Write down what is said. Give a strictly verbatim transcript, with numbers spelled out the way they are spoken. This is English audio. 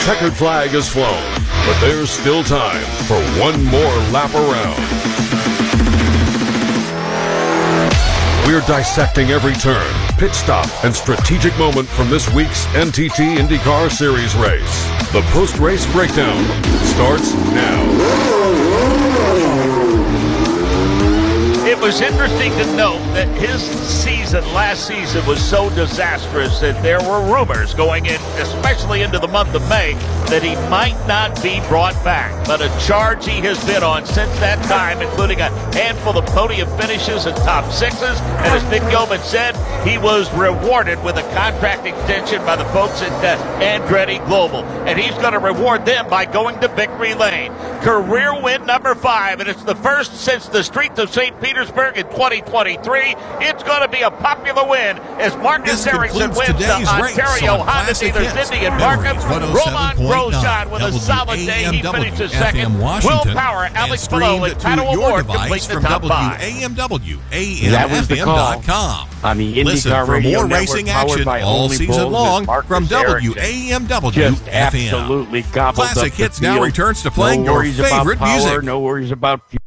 checkered flag is flown, but there's still time for one more lap around. We're dissecting every turn, pit stop, and strategic moment from this week's N T T IndyCar Series race. The post-race breakdown starts now. It was interesting to note that his season last season was so disastrous that there were rumors going in, especially into the month of May, that he might not be brought back. But a charge he has been on since that time, including a handful of podium finishes and top sixes. And as Nick Gilman said, he was rewarded with a contract extension by the folks at uh, Andretti Global. And he's going to reward them by going to victory lane. Career win number five, and it's the first since the Streets of Saint Petersburg in twenty twenty-three. It's going to be a popular win as Marcus Ericsson wins the Ontario Honda dealers Indy and Markham. Roman Grosjean with a solid day. He finishes second. Will Power, Alex Palou, and Pato O'Ward complete the top five. A M W A M F M dot com. On the Listen IndyCar for Radio more Network, racing powered action by all Only season Bulls long and Marcus from W Ericsson. A M W Just F M. absolutely gobbled Classic up the Hits now field. returns to playing no your worries favorite about power, music. No worries about